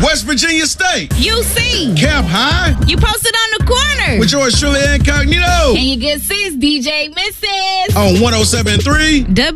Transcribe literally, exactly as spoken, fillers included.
West Virginia State. U C. Camp High. You posted on the corner. With yours truly, Incognito. And your good sis, D J Missus On one oh seven point three W